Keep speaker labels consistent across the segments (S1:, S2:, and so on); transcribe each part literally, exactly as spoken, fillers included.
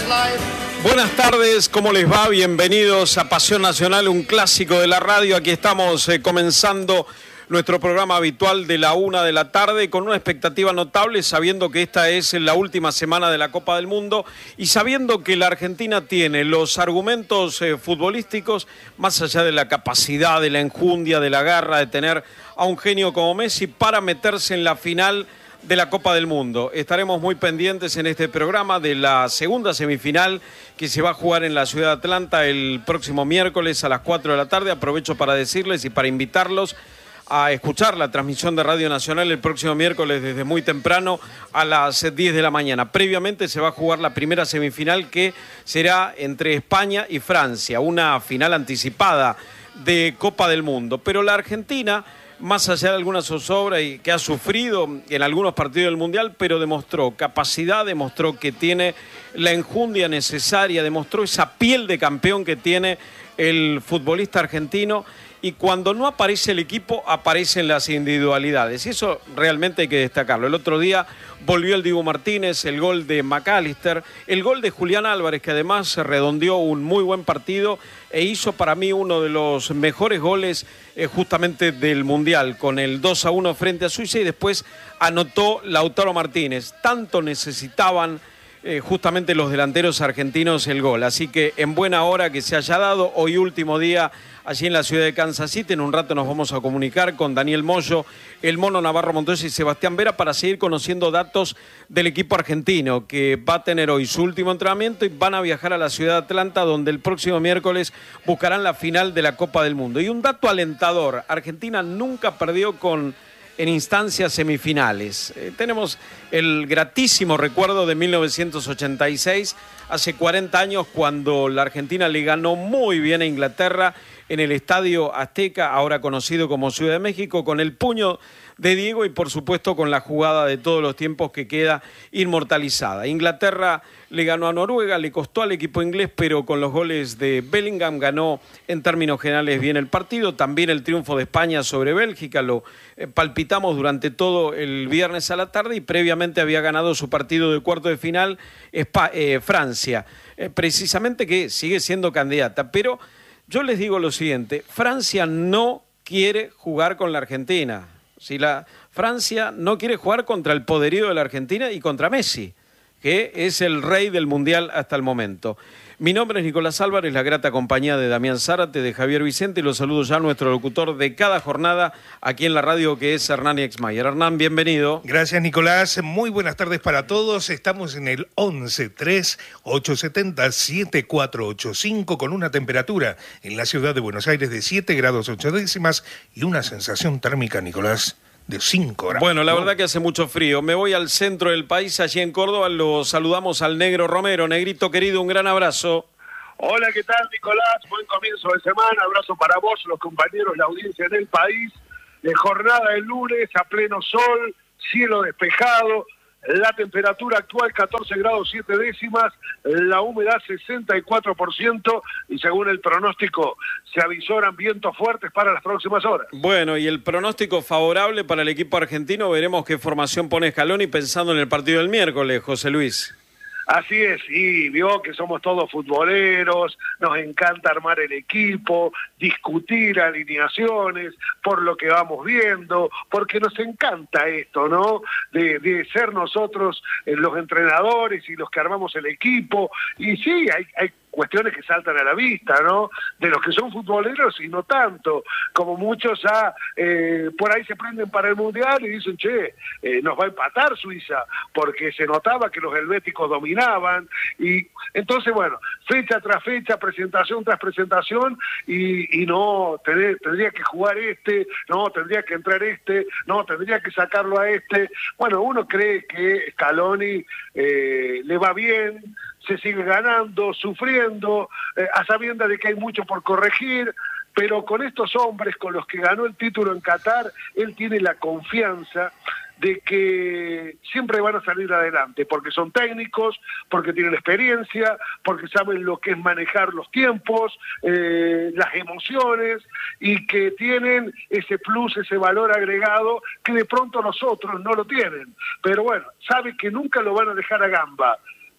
S1: Buenas tardes, ¿cómo les va? Bienvenidos a Pasión Nacional, un clásico de la radio. Aquí estamos eh, comenzando nuestro programa habitual de la una de la tarde con una expectativa notable, sabiendo que esta es la última semana de la Copa del Mundo y sabiendo que la Argentina tiene los argumentos eh, futbolísticos, más allá de la capacidad, de la enjundia, de la garra, de tener a un genio como Messi para meterse en la final de la Copa del Mundo. Estaremos muy pendientes en este programa de la segunda semifinal que se va a jugar en la ciudad de Atlanta el próximo miércoles a las cuatro de la tarde. Aprovecho para decirles y para invitarlos a escuchar la transmisión de Radio Nacional el próximo miércoles desde muy temprano a las diez de la mañana. Previamente se va a jugar la primera semifinal que será entre España y Francia, una final anticipada de Copa del Mundo. Pero la Argentina, más allá de alguna zozobra y que ha sufrido en algunos partidos del Mundial, pero demostró capacidad, demostró que tiene la enjundia necesaria, demostró esa piel de campeón que tiene el futbolista argentino, y cuando no aparece el equipo, aparecen las individualidades, y eso realmente hay que destacarlo. El otro día volvió el Dibu Martínez, el gol de McAllister, el gol de Julián Álvarez, que además se redondeó un muy buen partido e hizo para mí uno de los mejores goles eh, justamente del Mundial, con el dos a uno frente a Suiza, y después anotó Lautaro Martínez. Tanto necesitaban eh, justamente los delanteros argentinos el gol, así que en buena hora que se haya dado. Hoy último día allí en la ciudad de Kansas City. En un rato nos vamos a comunicar con Daniel Moyo, el Mono Navarro Montoya y Sebastián Vera para seguir conociendo datos del equipo argentino, que va a tener hoy su último entrenamiento y van a viajar a la ciudad de Atlanta, donde el próximo miércoles buscarán la final de la Copa del Mundo. Y un dato alentador: Argentina nunca perdió con en instancias semifinales. Eh, tenemos el gratísimo recuerdo de mil novecientos ochenta y seis, hace cuarenta años, cuando la Argentina le ganó muy bien a Inglaterra en el Estadio Azteca, ahora conocido como Ciudad de México, con el puño de Diego y por supuesto con la jugada de todos los tiempos que queda inmortalizada. Inglaterra le ganó a Noruega, le costó al equipo inglés, pero con los goles de Bellingham ganó en términos generales bien el partido. También el triunfo de España sobre Bélgica lo eh, palpitamos durante todo el viernes a la tarde, y previamente había ganado su partido de cuarto de final Espa- eh, Francia, eh, precisamente, que sigue siendo candidata. Pero yo les digo lo siguiente: Francia no quiere jugar con la Argentina. Si la Francia no quiere jugar contra el poderío de la Argentina y contra Messi, que es el rey del Mundial hasta el momento. Mi nombre es Nicolás Álvarez, la grata compañía de Damián Zárate, de Javier Vicente, y los saludo ya a nuestro locutor de cada jornada aquí en la radio, que es Hernán Exmayer. Hernán, bienvenido.
S2: Gracias, Nicolás. Muy buenas tardes para todos. Estamos en el once tres ocho siete cero siete cuatro ocho cinco con una temperatura en la ciudad de Buenos Aires de siete grados ocho décimas y una sensación térmica, Nicolás, de cinco grados.
S1: Bueno, la verdad que hace mucho frío. Me voy al centro del país, allí en Córdoba. Lo saludamos al Negro Romero. Negrito querido, un gran abrazo.
S3: Hola, ¿qué tal, Nicolás? Buen comienzo de semana. Abrazo para vos, los compañeros, la audiencia del país. De jornada del lunes, a pleno sol, cielo despejado. La temperatura actual catorce grados siete décimas, la humedad sesenta y cuatro por ciento, y según el pronóstico se avisoran vientos fuertes para las próximas horas.
S1: Bueno, y el pronóstico favorable para el equipo argentino. Veremos qué formación pone Scaloni pensando en el partido del miércoles, José Luis.
S3: Así es, y vio que somos todos futboleros, nos encanta armar el equipo, discutir alineaciones, por lo que vamos viendo, porque nos encanta esto, ¿no? De, de ser nosotros eh, los entrenadores y los que armamos el equipo, y sí, hay, hay cuestiones que saltan a la vista, ¿no? De los que son futboleros y no tanto, como muchos ya eh, por ahí se prenden para el Mundial y dicen, che, eh, nos va a empatar Suiza, porque se notaba que los helvéticos dominaban, y entonces, bueno, fecha tras fecha, presentación tras presentación, y, y no, tener, tendría que jugar este, no, tendría que entrar este, no, tendría que sacarlo a este. Bueno, uno cree que Scaloni eh, le va bien, se sigue ganando, sufriendo, eh, a sabiendas de que hay mucho por corregir, pero con estos hombres con los que ganó el título en Qatar, él tiene la confianza de que siempre van a salir adelante, porque son técnicos, porque tienen experiencia, porque saben lo que es manejar los tiempos, eh, las emociones, y que tienen ese plus, ese valor agregado que de pronto los otros no lo tienen. Pero bueno, sabe que nunca lo van a dejar a gamba.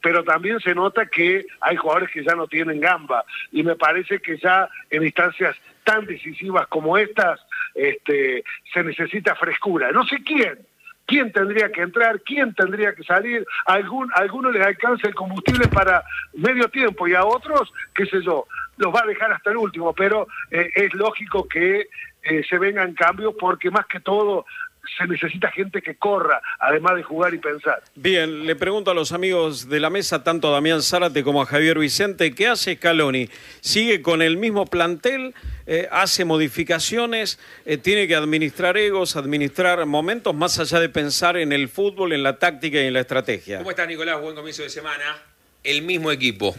S3: pero también se nota que hay jugadores que ya no tienen gamba, y me parece que ya en instancias tan decisivas como estas, este, se necesita frescura. No sé quién, quién tendría que entrar, quién tendría que salir, a algún, a algunos les alcanza el combustible para medio tiempo y a otros, qué sé yo, los va a dejar hasta el último, pero eh, es lógico que eh, se vengan cambios, porque más que todo se necesita gente que corra, además de jugar y pensar.
S1: Bien, le pregunto a los amigos de la mesa, tanto a Damián Zárate como a Javier Vicente, ¿qué hace Scaloni? ¿Sigue con el mismo plantel? Eh, ¿Hace modificaciones? Eh, ¿Tiene que administrar egos, administrar momentos, más allá de pensar en el fútbol, en la táctica y en la estrategia?
S4: ¿Cómo estás, Nicolás? Buen comienzo de semana. El mismo equipo,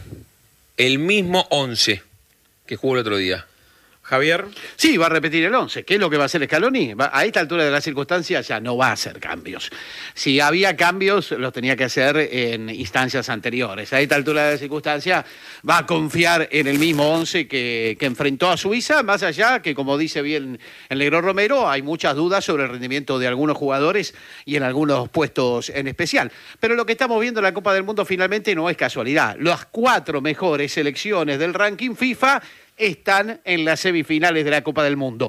S4: el mismo once que jugó el otro día.
S1: Javier.
S5: Sí, va a repetir el once. ¿Qué es lo que va a hacer Scaloni? Va, a esta altura de las circunstancias ya no va a hacer cambios. Si había cambios, los tenía que hacer en instancias anteriores. A esta altura de las circunstancias va a confiar en el mismo once que, que enfrentó a Suiza, más allá que, como dice bien el Negro Romero, hay muchas dudas sobre el rendimiento de algunos jugadores y en algunos puestos en especial. Pero lo que estamos viendo en la Copa del Mundo finalmente no es casualidad. Las cuatro mejores selecciones del ranking FIFA están en las semifinales de la Copa del Mundo.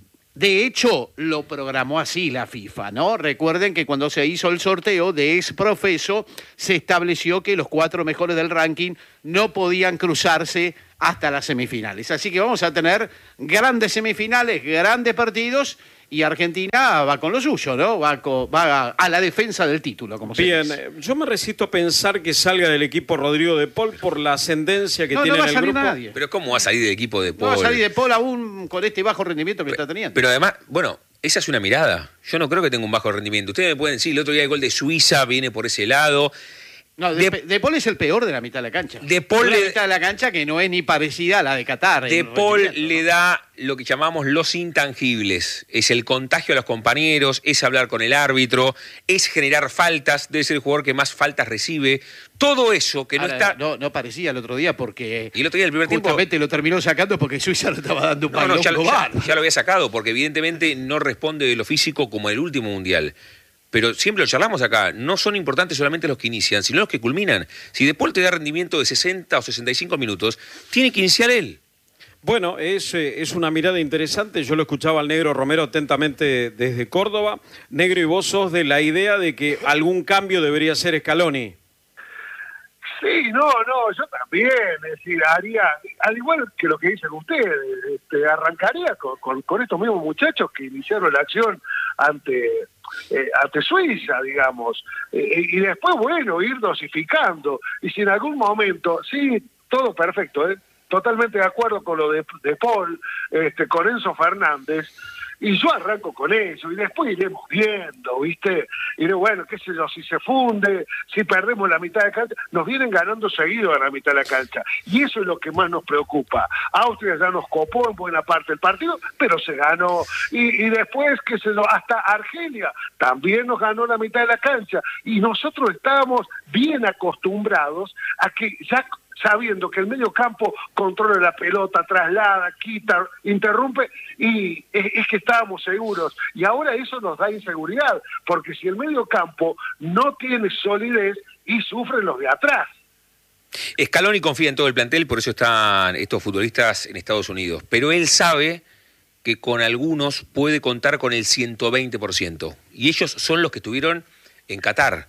S5: De hecho, lo programó así la FIFA, ¿no? Recuerden que cuando se hizo el sorteo de ex profeso, se estableció que los cuatro mejores del ranking no podían cruzarse hasta las semifinales. Así que vamos a tener grandes semifinales, grandes partidos, y Argentina va con lo suyo, ¿no? Va, con, va a, a la defensa del título, como se
S1: Bien,
S5: dice.
S1: yo me resisto a pensar que salga del equipo Rodrigo de Paul por la ascendencia que
S5: no,
S1: tiene
S5: no va
S1: en
S5: a
S1: el
S5: salir
S1: grupo.
S5: nadie.
S4: Pero ¿cómo va a salir del equipo de Paul?
S5: No va a salir de Paul aún con este bajo rendimiento que
S4: pero,
S5: está teniendo.
S4: Pero además, bueno, esa es una mirada. Yo no creo que tenga un bajo rendimiento. Ustedes me pueden decir, el otro día el gol de Suiza viene por ese lado.
S5: No, de, de, de Paul es el peor de la mitad de la cancha.
S4: De Paul
S5: la
S4: le,
S5: mitad de la cancha que no es ni parecida a la de Qatar.
S4: De Paul le da lo que llamamos los intangibles. Es el contagio a los compañeros, es hablar con el árbitro, es generar faltas, debe ser el jugador que más faltas recibe. Todo eso que no
S5: Ahora,
S4: está...
S5: No, no parecía el otro día porque...
S4: Y el otro día, el primer tiempo...
S5: Justamente lo terminó sacando porque Suiza lo estaba dando un
S4: No, no, ya,
S5: ya,
S4: ya lo había sacado, porque evidentemente no responde de lo físico como el último mundial. Pero siempre lo charlamos acá, no son importantes solamente los que inician, sino los que culminan. Si De Paul te da rendimiento de sesenta o sesenta y cinco minutos, tiene que iniciar él.
S1: Bueno, es, es una mirada interesante. Yo lo escuchaba al Negro Romero atentamente desde Córdoba. Negro, y vos sos de la idea de que algún cambio debería hacer Scaloni.
S3: Sí, no, no, yo también, es decir, haría, al igual que lo que dicen ustedes, este, arrancaría con, con, con estos mismos muchachos que iniciaron la acción ante... Eh, ante Suiza, digamos, eh, y después, bueno, ir dosificando, y si en algún momento, sí, todo perfecto, ¿eh? Totalmente de acuerdo con lo de, de Paul, este, con Enzo Fernández, y yo arranco con eso, y después iremos viendo, ¿viste? Y de, bueno, qué sé yo, si se funde, si perdemos la mitad de la cancha, nos vienen ganando seguido a la mitad de la cancha, y eso es lo que más nos preocupa. Austria ya nos copó en buena parte del partido, pero se ganó, y, y después, qué sé yo, hasta Argelia también nos ganó la mitad de la cancha, y nosotros estábamos bien acostumbrados a que ya... sabiendo que el medio campo controla la pelota, traslada, quita, interrumpe, y es, es que estábamos seguros. Y ahora eso nos da inseguridad, porque si el medio campo no tiene solidez, y sufren los de atrás.
S4: Scaloni confía en todo el plantel, por eso están estos futbolistas en Estados Unidos. Pero él sabe que con algunos puede contar con el ciento veinte por ciento. Y ellos son los que estuvieron en Qatar.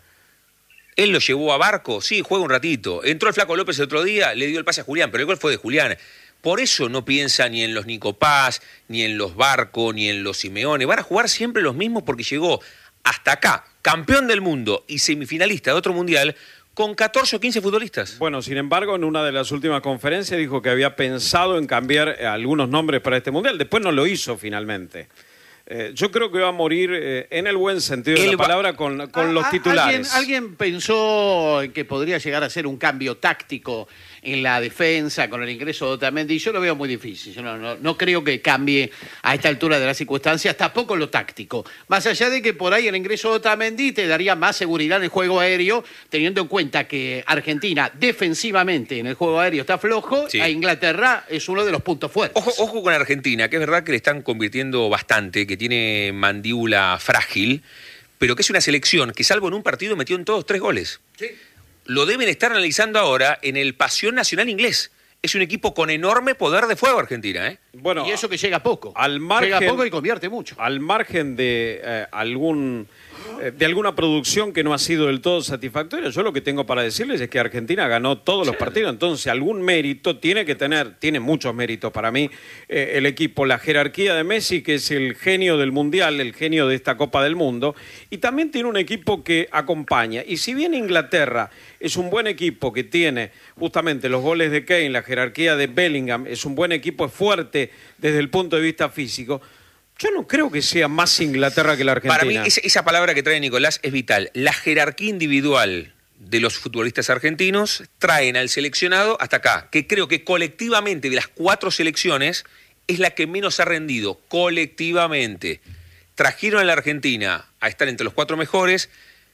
S4: Él lo llevó a Barco, sí, juega un ratito. Entró el Flaco López el otro día, le dio el pase a Julián, pero el gol fue de Julián. Por eso no piensa ni en los Nico Paz, ni en los Barco, ni en los Simeone. Van a jugar siempre los mismos porque llegó hasta acá, campeón del mundo y semifinalista de otro mundial, con catorce o quince futbolistas.
S1: Bueno, sin embargo, en una de las últimas conferencias dijo que había pensado en cambiar algunos nombres para este mundial. Después no lo hizo finalmente. Eh, yo creo que va a morir eh, en el buen sentido de la palabra con, con
S5: a,
S1: los titulares.
S5: ¿alguien, ¿Alguien pensó que podría llegar a ser un cambio táctico en la defensa con el ingreso de Otamendi? Yo lo veo muy difícil. Yo no, no, no creo que cambie a esta altura de las circunstancias, tampoco lo táctico. Más allá de que por ahí el ingreso de Otamendi te daría más seguridad en el juego aéreo, teniendo en cuenta que Argentina defensivamente en el juego aéreo está flojo, sí. A Inglaterra es uno de los puntos fuertes.
S4: Ojo, ojo con Argentina, que es verdad que le están convirtiendo bastante, que tiene mandíbula frágil, pero que es una selección que salvo en un partido metió en todos tres goles.
S5: Sí.
S4: lo deben estar analizando ahora en el Pasión Nacional inglés. Es un equipo con enorme poder de fuego Argentina, ¿eh?
S5: Bueno, y eso que llega poco.
S1: Al margen,
S5: llega poco y convierte mucho.
S1: Al margen de eh, algún eh, de alguna producción que no ha sido del todo satisfactoria, yo lo que tengo para decirles es que Argentina ganó todos los partidos, entonces algún mérito tiene que tener, tiene muchos méritos para mí eh, el equipo, la jerarquía de Messi, que es el genio del Mundial, el genio de esta Copa del Mundo, y también tiene un equipo que acompaña. Y si bien Inglaterra es un buen equipo que tiene justamente los goles de Kane, la jerarquía de Bellingham, es un buen equipo, es fuerte desde el punto de vista físico, yo no creo que sea más Inglaterra que la Argentina.
S4: Para mí esa, esa palabra que trae Nicolás es vital. La jerarquía individual de los futbolistas argentinos traen al seleccionado hasta acá, que creo que colectivamente de las cuatro selecciones es la que menos ha rendido, colectivamente. Trajeron a la Argentina a estar entre los cuatro mejores,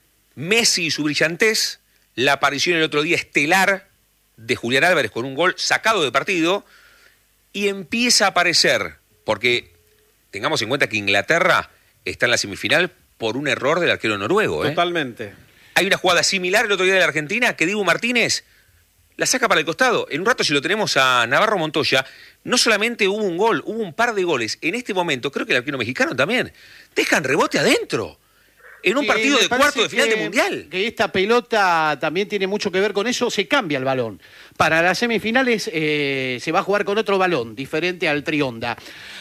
S4: Messi y su brillantez, la aparición el otro día estelar de Julián Álvarez con un gol sacado de partido, y empieza a aparecer, porque tengamos en cuenta que Inglaterra está en la semifinal por un error del arquero noruego. ¿eh?
S1: Totalmente.
S4: Hay una jugada similar el otro día de la Argentina que Dibu Martínez la saca para el costado. En un rato, si lo tenemos a Navarro Montoya, no solamente hubo un gol, hubo un par de goles. En este momento, creo que el arquero mexicano también, dejan rebote adentro. En un
S5: Sí,
S4: partido
S5: me
S4: de cuarto
S5: parece
S4: de final
S5: que-
S4: de Mundial.
S5: Que esta pelota también tiene mucho que ver con eso, se cambia el balón. Para las semifinales eh, se va a jugar con otro balón, diferente al trionda.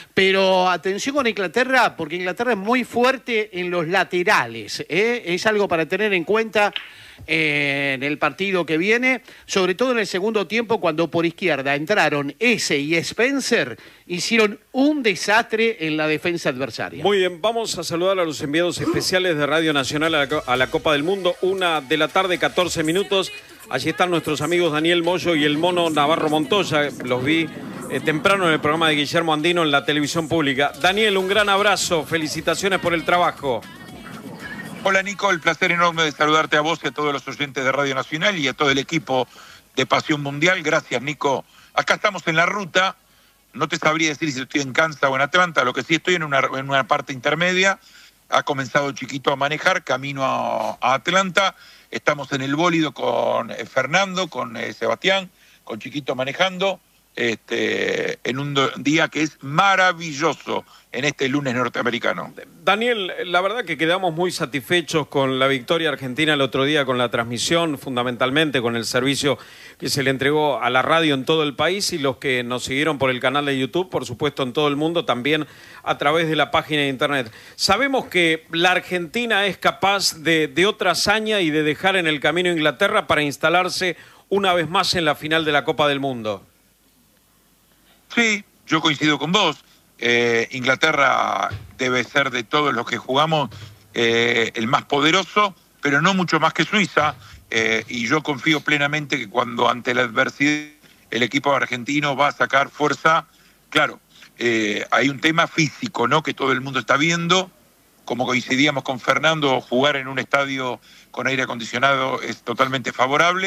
S5: Pero atención con Inglaterra, porque Inglaterra es muy fuerte en los laterales. ¿eh? Es algo para tener en cuenta eh, en el partido que viene, sobre todo en el segundo tiempo, cuando por izquierda entraron ese y Spencer, hicieron un desastre en la defensa adversaria.
S1: Muy bien, vamos a saludar a los enviados especiales de Radio Nacional a la, Co- a la Copa del Mundo. Una de la tarde, catorce minutos. Allí están nuestros amigos Daniel Moyo y el mono Navarro Montoya. Los vi eh, temprano en el programa de Guillermo Andino en la televisión pública. Daniel, un gran abrazo. Felicitaciones por el trabajo.
S6: Hola Nico, el placer enorme de saludarte a vos y a todos los oyentes de Radio Nacional y a todo el equipo de Pasión Mundial. Gracias Nico. Acá estamos en la ruta, no te sabría decir si estoy en Kansas o en Atlanta, lo que sí estoy en una, en una parte intermedia. Ha comenzado Chiquito a manejar, camino a, a Atlanta. Estamos en el bólido con eh, Fernando, con eh, Sebastián, con Chiquito manejando, este, en un do- día que es maravilloso en este lunes norteamericano.
S1: Daniel, la verdad que quedamos muy satisfechos con la victoria argentina el otro día, con la transmisión, fundamentalmente con el servicio que se le entregó a la radio en todo el país, y los que nos siguieron por el canal de YouTube, por supuesto en todo el mundo, también a través de la página de internet. Sabemos que la Argentina es capaz de, de otra hazaña y de dejar en el camino a Inglaterra para instalarse una vez más en la final de la Copa del Mundo.
S6: Sí, yo coincido con vos. Eh, Inglaterra debe ser de todos los que jugamos eh, el más poderoso, pero no mucho más que Suiza. Eh, y yo confío plenamente que cuando ante la adversidad el equipo argentino va a sacar fuerza. Claro, eh, hay un tema físico, ¿no?, que todo el mundo está viendo. Como coincidíamos con Fernando, jugar en un estadio con aire acondicionado es totalmente favorable.